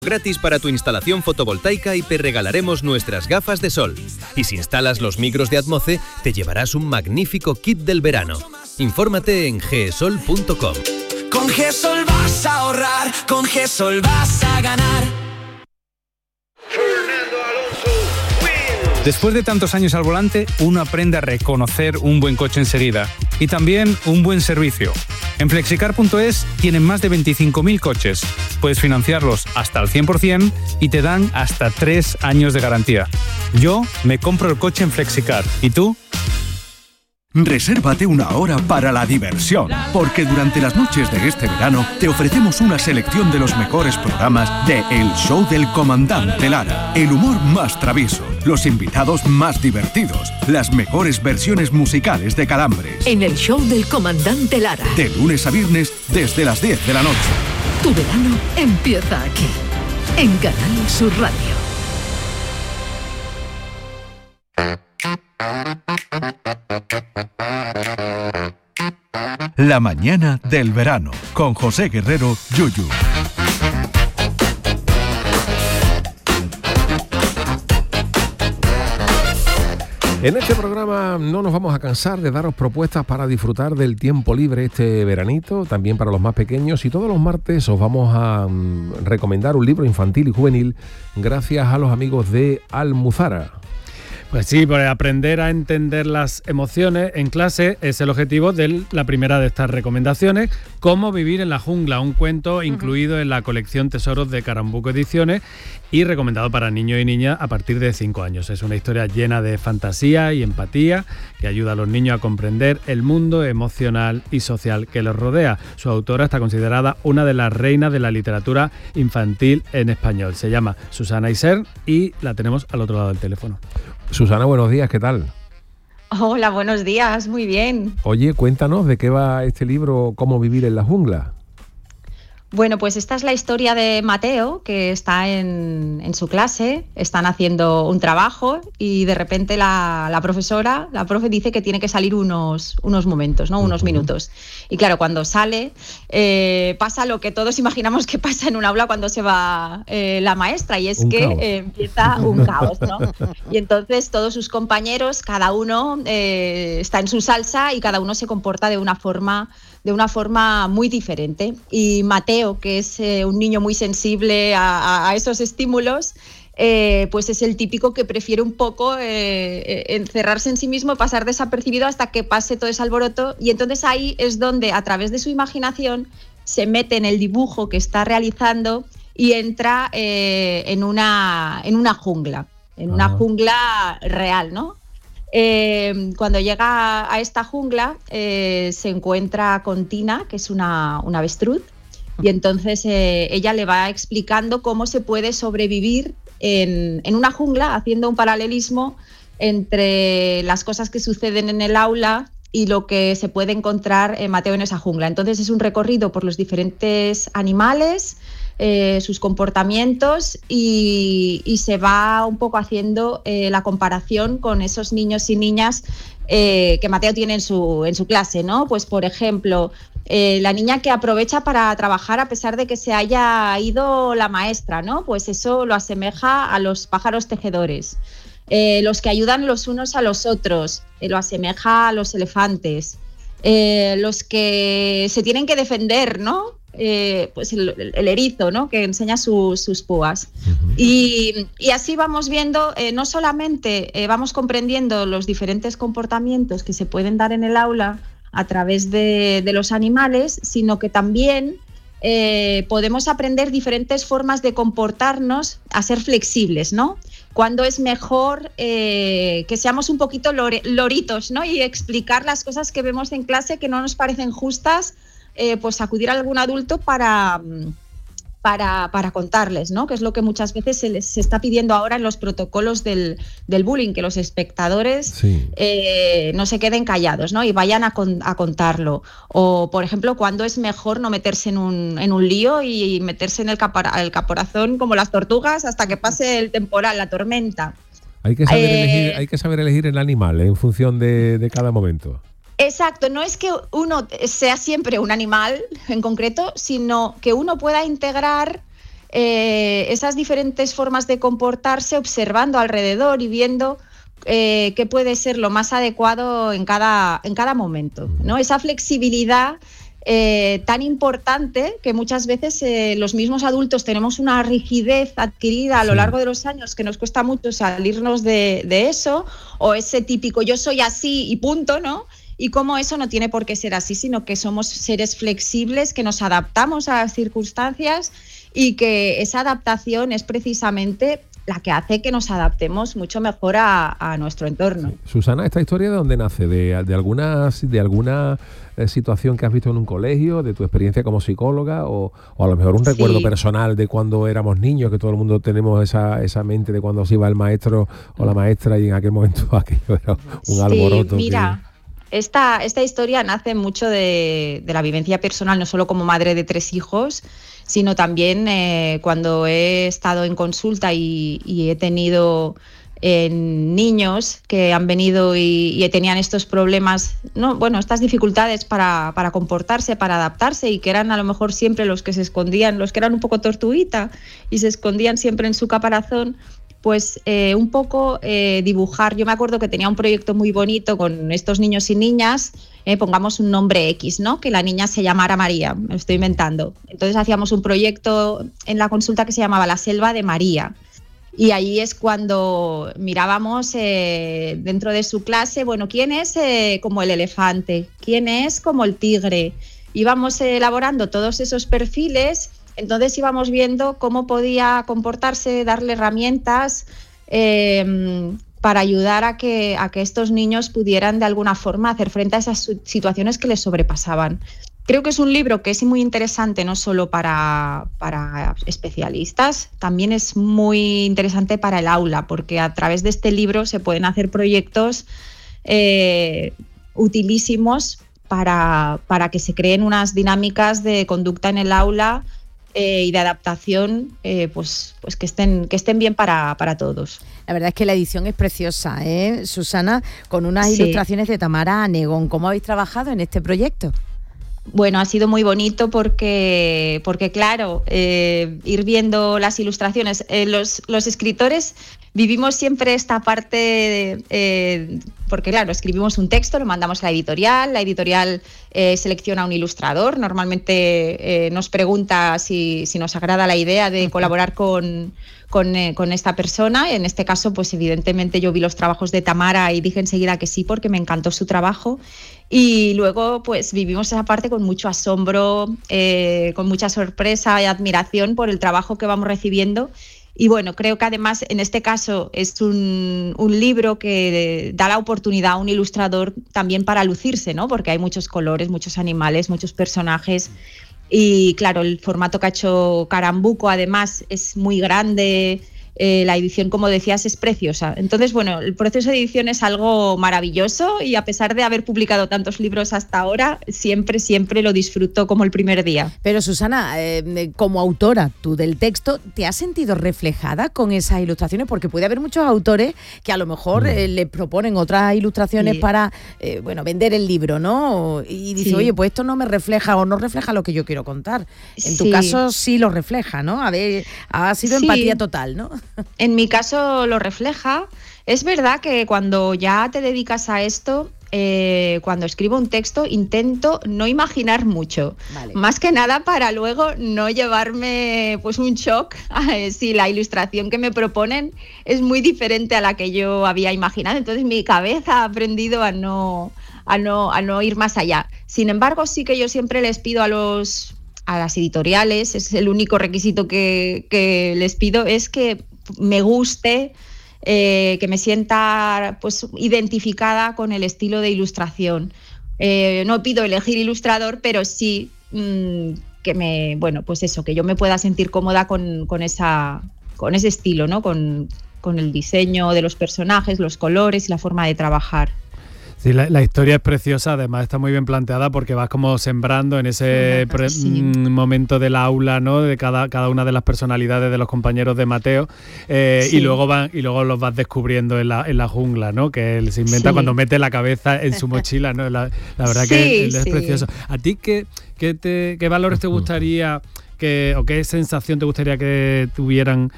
Gratis para tu instalación fotovoltaica y te regalaremos nuestras gafas de sol. Y si instalas los micros de Atmoce, te llevarás un magnífico kit del verano. Infórmate en gesol.com. Con Gesol vas a ahorrar, con Gesol vas a ganar. Después de tantos años al volante, uno aprende a reconocer un buen coche enseguida y también un buen servicio. En Flexicar.es tienen más de 25.000 coches. Puedes financiarlos hasta el 100% y te dan hasta 3 años de garantía. Yo me compro el coche en Flexicar. ¿Y tú? Resérvate una hora para la diversión, porque durante las noches de este verano te ofrecemos una selección de los mejores programas de El Show del Comandante Lara. El humor más travieso, los invitados más divertidos, las mejores versiones musicales de Calambres. En El Show del Comandante Lara. De lunes a viernes desde las 10 de la noche. Tu verano empieza aquí, en Canal Sur Radio. La mañana del verano, con José Guerrero, Yuyu. En este programa no nos vamos a cansar de daros propuestas para disfrutar del tiempo libre este veranito, también para los más pequeños, y todos los martes os vamos a recomendar un libro infantil y juvenil gracias a los amigos de Almuzara. Pues sí, pues aprender a entender las emociones en clase es el objetivo de la primera de estas recomendaciones, Cómo vivir en la jungla, un cuento incluido en la colección Tesoros de Carambuco Ediciones y recomendado para niños y niñas a partir de 5 años. Es una historia llena de fantasía y empatía que ayuda a los niños a comprender el mundo emocional y social que les rodea. Su autora está considerada una de las reinas de la literatura infantil en español. Se llama Susana Isern y la tenemos al otro lado del teléfono. Susana, buenos días, ¿qué tal? Hola, buenos días, muy bien. Oye, cuéntanos de qué va este libro, Cómo vivir en la jungla. Bueno, pues esta es la historia de Mateo, que está en su clase, están haciendo un trabajo y de repente la profe dice que tiene que salir unos momentos, ¿no? Unos minutos. Y claro, cuando sale pasa lo que todos imaginamos que pasa en un aula cuando se va la maestra, y es que empieza un caos, ¿no? Y entonces todos sus compañeros, cada uno está en su salsa y cada uno se comporta de una forma muy diferente. Y Mateo, que es un niño muy sensible a esos estímulos, pues es el típico que prefiere un poco encerrarse en sí mismo, pasar desapercibido hasta que pase todo ese alboroto, y entonces ahí es donde, a través de su imaginación, se mete en el dibujo que está realizando y entra en una jungla, una jungla real, ¿no? Cuando llega a esta jungla se encuentra con Tina, que es una avestruz, y entonces ella le va explicando cómo se puede sobrevivir en una jungla, haciendo un paralelismo entre las cosas que suceden en el aula y lo que se puede encontrar Mateo en esa jungla. Entonces es un recorrido por los diferentes animales, sus comportamientos, y se va un poco haciendo la comparación con esos niños y niñas que Mateo tiene en su clase, ¿no? Pues por ejemplo, la niña que aprovecha para trabajar a pesar de que se haya ido la maestra, ¿no? Pues eso lo asemeja a los pájaros tejedores. Los que ayudan los unos a los otros, lo asemeja a los elefantes. Los que se tienen que defender, ¿no? Pues el erizo, ¿no? Que enseña sus púas. Y así vamos viendo, no solamente vamos comprendiendo los diferentes comportamientos que se pueden dar en el aula a través de los animales, sino que también podemos aprender diferentes formas de comportarnos, a ser flexibles, ¿no? Cuando es mejor que seamos un poquito loritos, ¿no? Y explicar las cosas que vemos en clase que no nos parecen justas, pues acudir a algún adulto para contarles, ¿no? Que es lo que muchas veces se está pidiendo ahora en los protocolos del bullying, que los espectadores no se queden callados, ¿no? Y vayan a contarlo. O, por ejemplo, cuando es mejor no meterse en un lío y meterse en el caparazón como las tortugas hasta que pase el temporal, la tormenta. Hay que saber elegir el animal en función de cada momento. Exacto, no es que uno sea siempre un animal en concreto, sino que uno pueda integrar esas diferentes formas de comportarse observando alrededor y viendo qué puede ser lo más adecuado en cada momento, ¿no? Esa flexibilidad tan importante que muchas veces los mismos adultos tenemos una rigidez adquirida a lo largo de los años que nos cuesta mucho salirnos de eso, o ese típico yo soy así y punto, ¿no? Y cómo eso no tiene por qué ser así, sino que somos seres flexibles, que nos adaptamos a las circunstancias y que esa adaptación es precisamente la que hace que nos adaptemos mucho mejor a nuestro entorno. Susana, ¿esta historia de dónde nace? ¿De alguna situación que has visto en un colegio, de tu experiencia como psicóloga, o a lo mejor un recuerdo personal de cuando éramos niños, que todo el mundo tenemos esa mente de cuando se iba el maestro o la maestra y en aquel momento aquello era un alboroto? Mira, esta historia nace mucho de la vivencia personal, no solo como madre de 3 hijos, sino también cuando he estado en consulta y he tenido niños que han venido y tenían estos problemas, estas dificultades para comportarse, para adaptarse, y que eran a lo mejor siempre los que se escondían, los que eran un poco tortuguita y se escondían siempre en su caparazón. Pues un poco dibujar. Yo me acuerdo que tenía un proyecto muy bonito con estos niños y niñas, pongamos un nombre X, ¿no? Que la niña se llamara María, me lo estoy inventando. Entonces hacíamos un proyecto en la consulta que se llamaba La Selva de María. Y ahí es cuando mirábamos dentro de su clase, ¿quién es como el elefante? ¿Quién es como el tigre? Íbamos elaborando todos esos perfiles. Entonces íbamos viendo cómo podía comportarse, darle herramientas para ayudar a que estos niños pudieran de alguna forma hacer frente a esas situaciones que les sobrepasaban. Creo que es un libro que es muy interesante no solo para especialistas, también es muy interesante para el aula, porque a través de este libro se pueden hacer proyectos utilísimos para que se creen unas dinámicas de conducta en el aula y de adaptación pues que estén bien para todos. La verdad es que la edición es preciosa, Susana, con unas ilustraciones de Tamara Anegón. ¿Cómo habéis trabajado en este proyecto? Bueno, ha sido muy bonito porque claro, ir viendo las ilustraciones, los escritores vivimos siempre esta parte porque claro, escribimos un texto, lo mandamos a la editorial selecciona un ilustrador, normalmente nos pregunta si nos agrada la idea de colaborar con esta persona. En este caso, pues evidentemente yo vi los trabajos de Tamara y dije enseguida que sí, porque me encantó su trabajo. Y luego pues vivimos esa parte con mucho asombro, con mucha sorpresa y admiración por el trabajo que vamos recibiendo. Y bueno, creo que además en este caso es un libro que da la oportunidad a un ilustrador también para lucirse, ¿no? Porque hay muchos colores, muchos animales, muchos personajes. Y claro, el formato que ha hecho Carambuco además es muy grande. La edición, como decías, es preciosa. Entonces, bueno, el proceso de edición es algo maravilloso y a pesar de haber publicado tantos libros hasta ahora, siempre lo disfruto como el primer día. Pero Susana, como autora tú del texto, ¿te has sentido reflejada con esas ilustraciones? Porque puede haber muchos autores que a lo mejor les proponen otras ilustraciones para vender el libro, ¿no? Y dice, oye, pues esto no me refleja o no refleja lo que yo quiero contar. En tu caso sí lo refleja, ¿no? Ha sido empatía total, ¿no? En mi caso lo refleja. Es verdad que cuando ya te dedicas a esto, cuando escribo un texto intento no imaginar mucho, más que nada para luego no llevarme pues un shock si la ilustración que me proponen es muy diferente a la que yo había imaginado. Entonces mi cabeza ha aprendido a no ir más allá. Sin embargo, sí que yo siempre les pido a las editoriales, es el único requisito que les pido, es que me guste, que me sienta pues identificada con el estilo de ilustración. No pido elegir ilustrador, pero sí que yo me pueda sentir cómoda con ese estilo, ¿no? Con el diseño de los personajes, los colores y la forma de trabajar. Sí, la historia es preciosa, además está muy bien planteada porque vas como sembrando en ese momento del aula, ¿no? De cada una de las personalidades de los compañeros de Mateo, y luego los vas descubriendo en la jungla, ¿no? Que él se inventa cuando mete la cabeza en su mochila, ¿no? La verdad que es precioso. ¿A ti qué valores te gustaría o qué sensación te gustaría que tuvieran